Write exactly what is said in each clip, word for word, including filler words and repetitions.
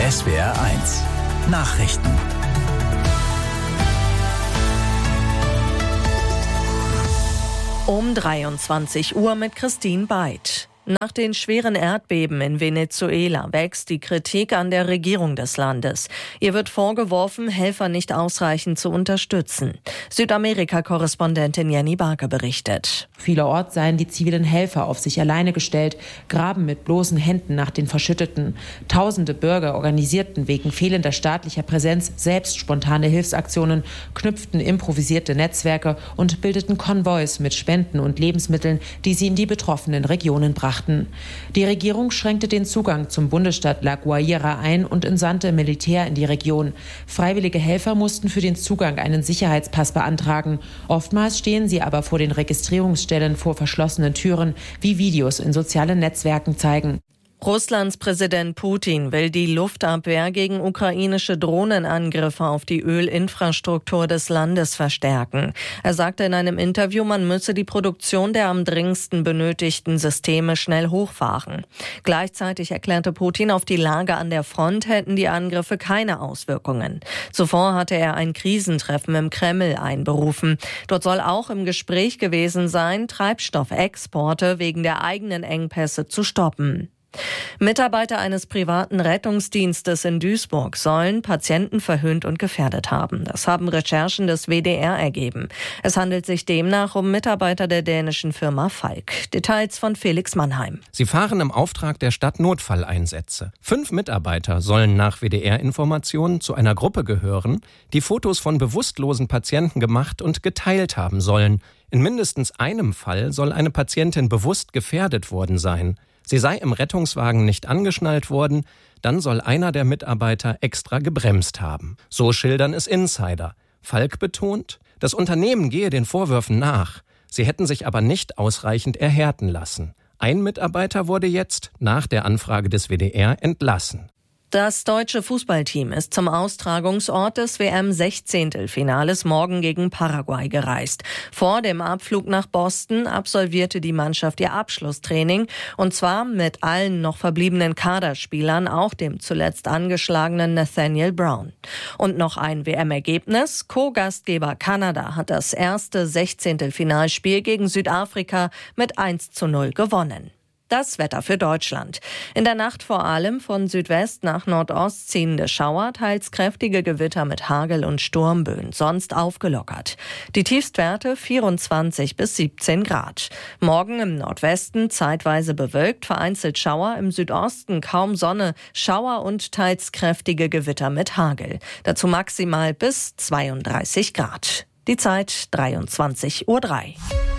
S W R eins Nachrichten. Um dreiundzwanzig Uhr mit Christine Beid. Nach den schweren Erdbeben in Venezuela wächst die Kritik an der Regierung des Landes. Ihr wird vorgeworfen, Helfer nicht ausreichend zu unterstützen. Südamerika-Korrespondentin Jenny Barke berichtet. Vielerorts seien die zivilen Helfer auf sich alleine gestellt, graben mit bloßen Händen nach den Verschütteten. Tausende Bürger organisierten wegen fehlender staatlicher Präsenz selbst spontane Hilfsaktionen, knüpften improvisierte Netzwerke und bildeten Konvois mit Spenden und Lebensmitteln, die sie in die betroffenen Regionen brachten. Die Regierung schränkte den Zugang zum Bundesstaat La Guaira ein und entsandte Militär in die Region. Freiwillige Helfer mussten für den Zugang einen Sicherheitspass beantragen. Oftmals stehen sie aber vor den Registrierungsstellen vor verschlossenen Türen, wie Videos in sozialen Netzwerken zeigen. Russlands Präsident Putin will die Luftabwehr gegen ukrainische Drohnenangriffe auf die Ölinfrastruktur des Landes verstärken. Er sagte in einem Interview, man müsse die Produktion der am dringendsten benötigten Systeme schnell hochfahren. Gleichzeitig erklärte Putin, auf die Lage an der Front hätten die Angriffe keine Auswirkungen. Zuvor hatte er ein Krisentreffen im Kreml einberufen. Dort soll auch im Gespräch gewesen sein, Treibstoffexporte wegen der eigenen Engpässe zu stoppen. Mitarbeiter eines privaten Rettungsdienstes in Duisburg sollen Patienten verhöhnt und gefährdet haben. Das haben Recherchen des W D R ergeben. Es handelt sich demnach um Mitarbeiter der dänischen Firma Falk. Details von Felix Mannheim. Sie fahren im Auftrag der Stadt Notfalleinsätze. Fünf Mitarbeiter sollen nach W D R-Informationen zu einer Gruppe gehören, die Fotos von bewusstlosen Patienten gemacht und geteilt haben sollen. In mindestens einem Fall soll eine Patientin bewusst gefährdet worden sein. Sie sei im Rettungswagen nicht angeschnallt worden, dann soll einer der Mitarbeiter extra gebremst haben. So schildern es Insider. Falk betont, das Unternehmen gehe den Vorwürfen nach. Sie hätten sich aber nicht ausreichend erhärten lassen. Ein Mitarbeiter wurde jetzt, nach der Anfrage des W D R, entlassen. Das deutsche Fußballteam ist zum Austragungsort des W M-Sechzehntelfinales morgen gegen Paraguay gereist. Vor dem Abflug nach Boston absolvierte die Mannschaft ihr Abschlusstraining, und zwar mit allen noch verbliebenen Kaderspielern, auch dem zuletzt angeschlagenen Nathaniel Brown. Und noch ein W M-Ergebnis. Co-Gastgeber Kanada hat das erste Sechzehntelfinalspiel gegen Südafrika mit eins zu null gewonnen. Das Wetter für Deutschland. In der Nacht vor allem von Südwest nach Nordost ziehende Schauer, teils kräftige Gewitter mit Hagel und Sturmböen, sonst aufgelockert. Die Tiefstwerte vierundzwanzig bis siebzehn Grad. Morgen im Nordwesten zeitweise bewölkt, vereinzelt Schauer, im Südosten kaum Sonne, Schauer und teils kräftige Gewitter mit Hagel. Dazu maximal bis zweiunddreißig Grad. Die Zeit dreiundzwanzig Uhr drei.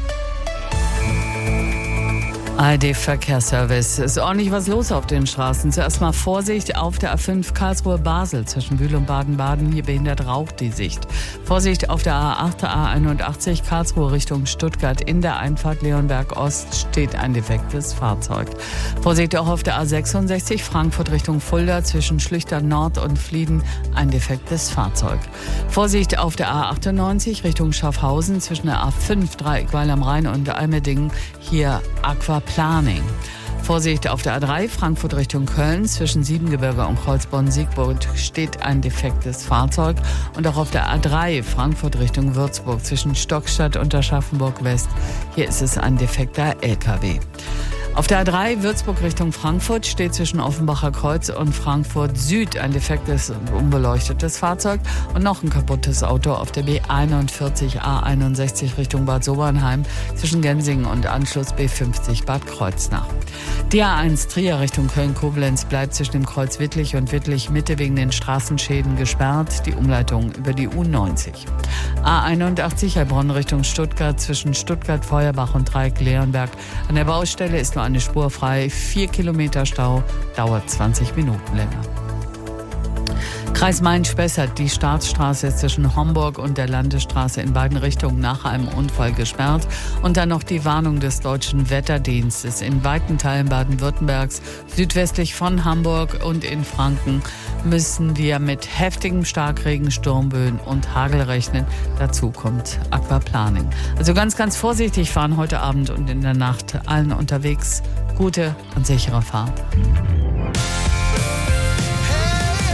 A R D-Verkehrsservice. Ist ordentlich was los auf den Straßen. Zuerst mal Vorsicht auf der A fünf Karlsruhe-Basel zwischen Bühl und Baden-Baden. Hier behindert Rauch die Sicht. Vorsicht auf der A acht, A einundachtzig Karlsruhe Richtung Stuttgart. In der Einfahrt Leonberg Ost steht ein defektes Fahrzeug. Vorsicht auch auf der A sechsundsechzig Frankfurt Richtung Fulda zwischen Schlüchtern Nord und Flieden. Ein defektes Fahrzeug. Vorsicht auf der A achtundneunzig Richtung Schaffhausen zwischen der A fünf Dreieckweil am Rhein und Almedingen. Hier Aquaplaning. Vorsicht auf der A drei Frankfurt Richtung Köln zwischen Siebengebirge und Kreuzborn-Siegburg steht ein defektes Fahrzeug. Und auch auf der A drei Frankfurt Richtung Würzburg zwischen Stockstadt und Aschaffenburg West. Hier ist es ein defekter L K W. Auf der A drei Würzburg Richtung Frankfurt steht zwischen Offenbacher Kreuz und Frankfurt Süd ein defektes und unbeleuchtetes Fahrzeug und noch ein kaputtes Auto auf der B einundvierzig A einundsechzig Richtung Bad Sobernheim zwischen Gensingen und Anschluss B fünfzig Bad Kreuznach. Die A eins Trier Richtung Köln-Koblenz bleibt zwischen dem Kreuz Wittlich und Wittlich Mitte wegen den Straßenschäden gesperrt. Die Umleitung über die U neunzig. A einundachtzig Heilbronn Richtung Stuttgart zwischen Stuttgart-Feuerbach und Dreieck-Leonberg. An der Baustelle ist nur eine Spur frei. Vier Kilometer Stau, dauert zwanzig Minuten länger. Kreis Main-Spessart, die Staatsstraße zwischen Homburg und der Landesstraße in beiden Richtungen nach einem Unfall gesperrt. Und dann noch die Warnung des Deutschen Wetterdienstes. In weiten Teilen Baden-Württembergs, südwestlich von Hamburg und in Franken müssen wir mit heftigem Starkregen, Sturmböen und Hagel rechnen. Dazu kommt Aquaplaning. Also ganz, ganz vorsichtig fahren heute Abend und in der Nacht. Allen unterwegs gute und sichere Fahrt. Hey,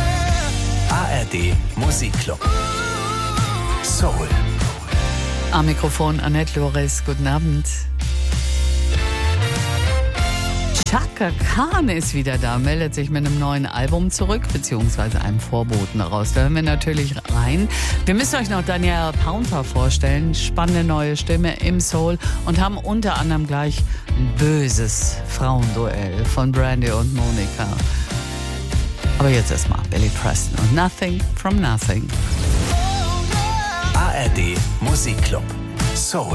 D Musikclub. Soul. Am Mikrofon Annette Loris, guten Abend. Chaka Khan ist wieder da, meldet sich mit einem neuen Album zurück, beziehungsweise einem Vorboten daraus. Da hören wir natürlich rein. Wir müssen euch noch Danielle Pounter vorstellen, spannende neue Stimme im Soul und haben unter anderem gleich ein böses Frauenduell von Brandy und Monica. Aber jetzt erstmal Billy Preston und Nothing from Nothing. A R D Musikclub. Soul.